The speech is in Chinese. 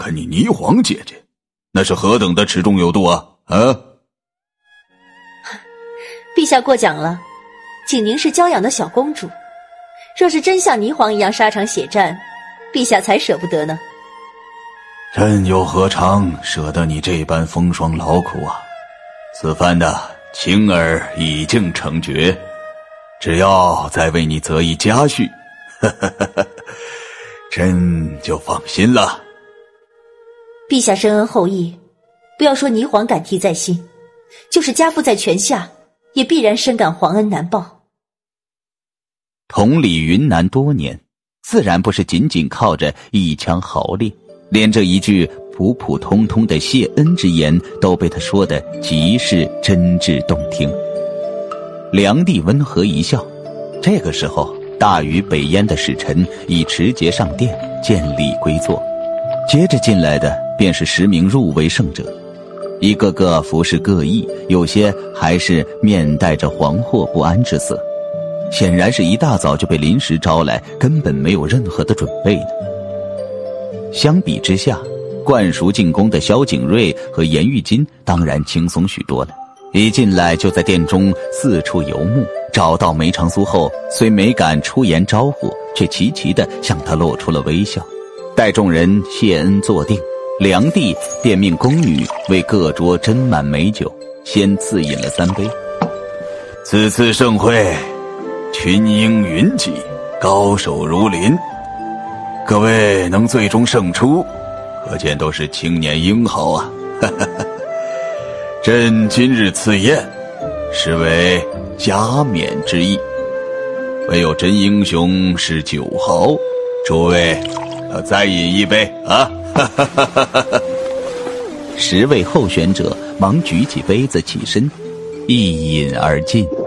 看你霓凰姐姐，那是何等的持重有度啊！ 陛下过奖了，景宁是娇养的小公主，若是真像霓凰一样沙场血战，陛下才舍不得呢。 朕又何尝舍得你这般风霜劳苦啊！此番的青儿已经成绝，只要再为你择一佳婿，朕就放心了。 陛下深恩厚义，不要说霓凰感替在心，就是家父在泉下，也必然深感皇恩难报。 统理云南多年，自然不是仅仅靠着一腔豪烈，连这一句普普通通的谢恩之言都被他说得极是真挚动听。梁帝温和一笑，这个时候大禹北燕的使臣已持节上殿，见礼归坐。接着进来的便是10名入围圣者，一个个服饰各异，有些还是面带着惶惑不安之色，显然是一大早就被临时招来，根本没有任何的准备的。相比之下，惯熟进宫的萧景睿和颜玉金当然轻松许多了。一进来就在殿中四处游目，找到梅长苏后，虽没敢出言招呼，却齐齐地向他露出了微笑。待众人谢恩坐定，梁帝便命宫女为各桌斟满美酒，先赐饮了3杯。 此次盛会，群英云集，高手如林，各位能最终胜出，可见都是青年英豪啊！朕今日赐宴，实为加冕之意，唯有真英雄是酒豪，诸位要再饮一杯啊 ！10位候选者忙举起杯子起身，一饮而尽。